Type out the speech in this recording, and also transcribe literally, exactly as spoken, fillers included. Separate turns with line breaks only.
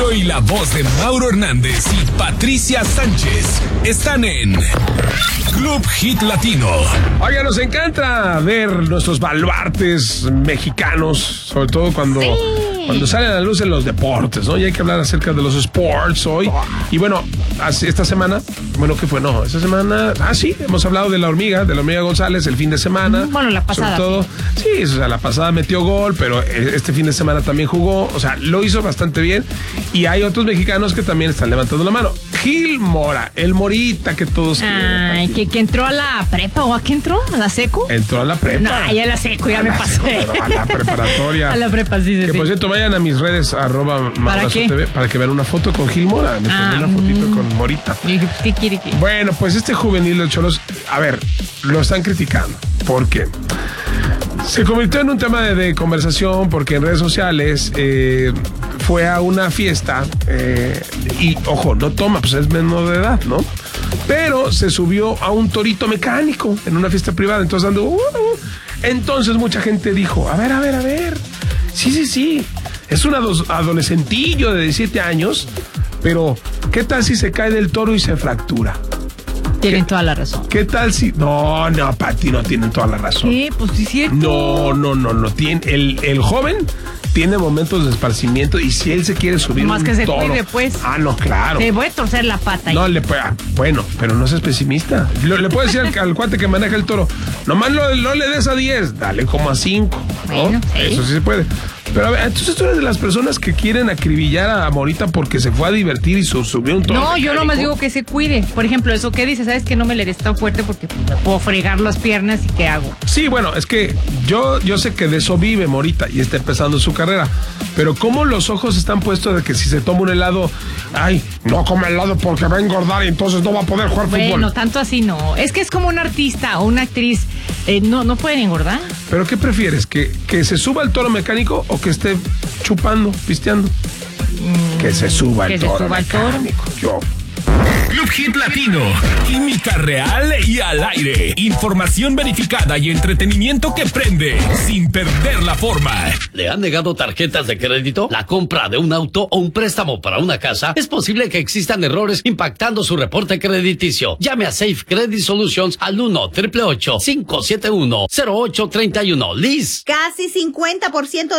Castro y la voz de Mauro Hernández y Patricia Sánchez están en Club Hit Latino.
Oiga, nos encanta ver nuestros baluartes mexicanos, sobre todo cuando, sí. cuando salen a la luz en los deportes, ¿no? Y hay que hablar acerca de los sports hoy. Y bueno, esta semana, bueno, ¿qué fue? No, esta semana, ah, sí, hemos hablado de la hormiga, de la hormiga González el fin de semana.
Bueno, la pasada.
Sobre todo, sí, o sea, la pasada metió gol, pero este fin de semana también jugó, o sea, lo hizo bastante bien. Y hay otros mexicanos que también están levantando la mano. Gil Mora, el Morita que todos
Ay, que, que entró a la prepa, ¿o a qué entró? ¿A la seco?
Entró a la prepa.
No, ya a la seco, ya a me pasé.
Seco, a la preparatoria.
A la prepa, sí, sí.
Que por cierto, vayan a mis redes, arroba
¿Para qué?
T V, para que vean una foto con Gil Mora. Me
ah,
tomé una fotito mm. con Morita.
¿Qué quiere que?
Bueno, pues este juvenil de Cholos, a ver, lo están criticando. ¿Por qué? Se convirtió en un tema de, de conversación porque en redes sociales eh, fue a una fiesta eh, y, ojo, no toma, pues es menor de edad, ¿no? Pero se subió a un torito mecánico en una fiesta privada, entonces ando... Uh, uh, entonces mucha gente dijo, a ver, a ver, a ver, sí, sí, sí, es un adolescentillo de diecisiete años, pero ¿qué tal si se cae del toro y se fractura?
Tienen toda la razón.
¿Qué tal si...? No, no, Pati, no tienen toda la razón.
¿Qué? Pues sí es cierto.
No, no, no, no. Tiene, el, el joven tiene momentos de esparcimiento y si él se quiere subir
más
un
que se
toro...
cuide, pues.
Ah, no, claro.
Te voy a torcer la pata.
No, le puede... Bueno, pero no seas pesimista. Le, le puedo decir al, al cuate que maneja el toro, nomás no, no le des a diez, dale como a cinco. ¿No? Bueno, sí. Eso sí se puede. Pero a ver, entonces tú eres de las personas que quieren acribillar a Morita porque se fue a divertir y su, subió un toro.
No,
mecánico.
Yo nomás digo que se cuide. Por ejemplo, eso que dices, ¿sabes que no me le des tan fuerte porque me puedo fregar las piernas y qué hago?
Sí, bueno, es que yo, yo sé que de eso vive Morita y está empezando su carrera. Pero ¿cómo los ojos están puestos de que si se toma un helado, ay, no come helado porque va a engordar y entonces no va a poder jugar
bueno,
fútbol?
Bueno, tanto así no. Es que es como un artista o una actriz. Eh, no, no pueden engordar.
¿Pero qué prefieres? ¿Que, que se suba el toro mecánico o que esté chupando, pisteando? Mm, que se suba
que
el
se
toro
suba
mecánico.
El toro.
Yo...
Club Hit Latino, química real y al aire, información verificada y entretenimiento que prende sin perder la forma.
¿Le han negado tarjetas de crédito? ¿La compra de un auto o un préstamo para una casa? Es posible que existan errores impactando su reporte crediticio. Llame a Safe Credit Solutions al uno, ocho ocho ocho, cinco siete uno, cero ocho tres uno. Liz.
Casi cincuenta por ciento